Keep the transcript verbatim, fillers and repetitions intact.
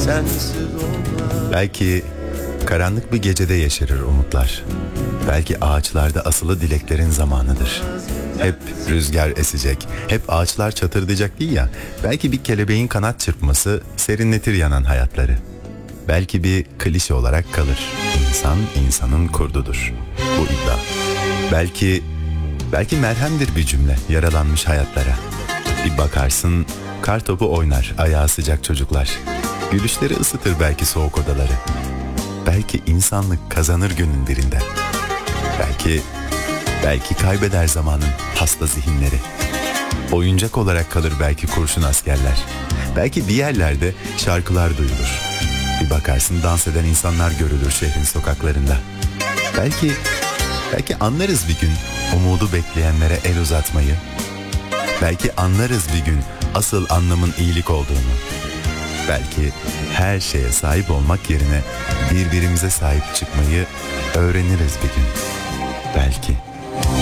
sensiz olmaz. Belki karanlık bir gecede yeşerir umutlar. Belki ağaçlarda asılı dileklerin zamanıdır. Hep rüzgar esecek, hep ağaçlar çatırdayacak değil ya. Belki bir kelebeğin kanat çırpması serinletir yanan hayatları. Belki bir klişe olarak kalır. İnsan insanın kurdudur. Bu iddia. Belki, belki merhemdir bir cümle yaralanmış hayatlara. Bir bakarsın kar topu oynar ayağı sıcak çocuklar. Gülüşleri ısıtır belki soğuk odaları. Belki insanlık kazanır günün birinde. Belki, belki kaybeder zamanın hasta zihinleri. Oyuncak olarak kalır belki kurşun askerler. Belki bir yerlerde şarkılar duyulur. Bir bakarsın dans eden insanlar görülür şehrin sokaklarında. Belki, belki anlarız bir gün umudu bekleyenlere el uzatmayı. Belki anlarız bir gün asıl anlamın iyilik olduğunu. Belki her şeye sahip olmak yerine birbirimize sahip çıkmayı öğreniriz bir gün. Belki.